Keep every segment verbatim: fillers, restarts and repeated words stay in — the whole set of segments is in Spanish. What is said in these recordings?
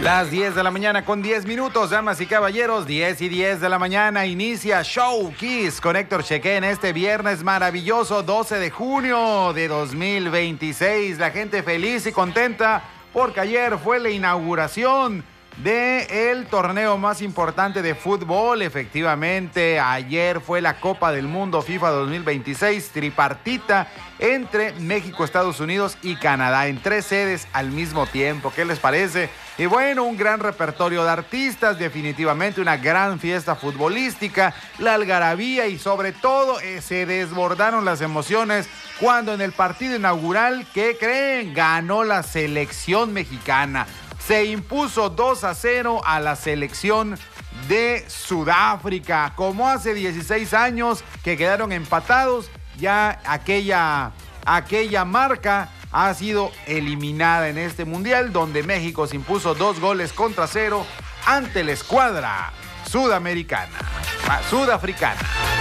Las diez de la mañana con diez minutos, damas y caballeros, diez y diez de la mañana, inicia Show Kiss con Héctor Chequé en este viernes maravilloso, doce de junio de dos mil veintiséis. La gente feliz y contenta porque ayer fue la inauguración del torneo más importante de fútbol. Efectivamente, ayer fue la Copa del Mundo FIFA dos mil veintiséis, tripartita entre México, Estados Unidos y Canadá, en tres sedes al mismo tiempo. ¿Qué les parece? Y bueno, un gran repertorio de artistas, definitivamente una gran fiesta futbolística, la algarabía y sobre todo eh, se desbordaron las emociones cuando en el partido inaugural, ¿qué creen? Ganó la selección mexicana. Se impuso dos a cero a la selección de Sudáfrica. Como hace dieciséis años que quedaron empatados, ya aquella, aquella marca ha sido eliminada en este mundial, donde México se impuso dos goles contra cero ante la escuadra sudamericana, sudafricana.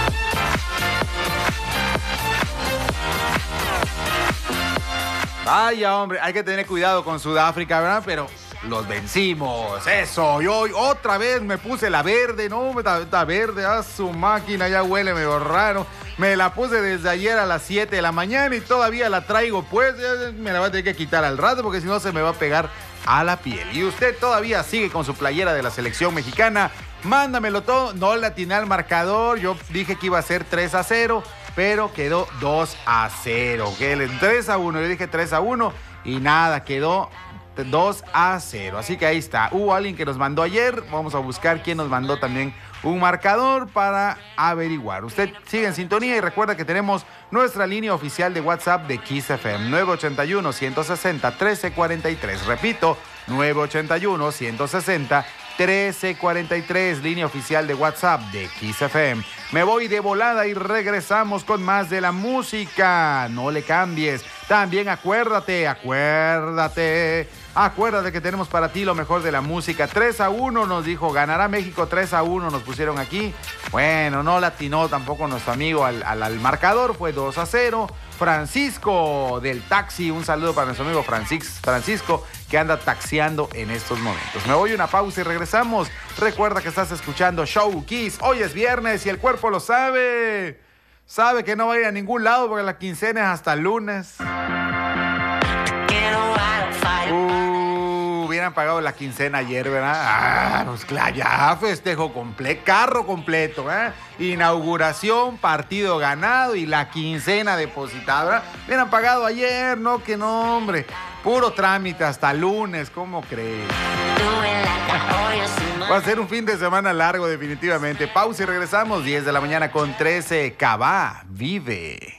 Vaya, hombre, hay que tener cuidado con Sudáfrica, ¿verdad? Pero los vencimos, eso. Y hoy otra vez me puse la verde, no, está verde, a su máquina, ya huele medio raro. Me la puse desde ayer a las siete de la mañana y todavía la traigo, pues me la voy a tener que quitar al rato porque si no se me va a pegar a la piel. Y usted todavía sigue con su playera de la selección mexicana, mándamelo todo. No le atiné al marcador, yo dije que iba a ser tres a cero, pero quedó dos a cero. tres a uno, yo dije tres a uno y nada, quedó dos a cero. Así que ahí está. Hubo alguien que nos mandó ayer. Vamos a buscar quién nos mandó también un marcador para averiguar. Usted sigue en sintonía y recuerda que tenemos nuestra línea oficial de WhatsApp de Kiss F M, nueve ochenta y uno, ciento sesenta, trece cuarenta y tres. Repito, nueve ochenta y uno, ciento sesenta, trece cuarenta y tres, línea oficial de WhatsApp de Kiss F M. Me voy de volada y regresamos con más de la música. No le cambies. También acuérdate, acuérdate, acuérdate que tenemos para ti lo mejor de la música. tres a uno nos dijo, ganará México tres a uno, nos pusieron aquí. Bueno, no latinó tampoco nuestro amigo al, al, al marcador, fue dos a cero. Francisco del taxi, un saludo para nuestro amigo Francis, Francisco, que anda taxiando en estos momentos. Me voy a una pausa y regresamos. Recuerda que estás escuchando Show Kiss. Hoy es viernes y el cuerpo lo sabe. Sabe que no va a ir a ningún lado porque la quincena es hasta el lunes. Uh, hubieran pagado la quincena ayer, ¿verdad? Ah, pues claro, ya festejo completo, carro completo, ¿eh? Inauguración, partido ganado y la quincena depositada, ¿verdad? Hubieran pagado ayer, no, que no, hombre. Puro trámite hasta lunes, ¿cómo crees? Va a ser un fin de semana largo definitivamente. Pausa y regresamos, diez de la mañana con trece. Cabá, vive.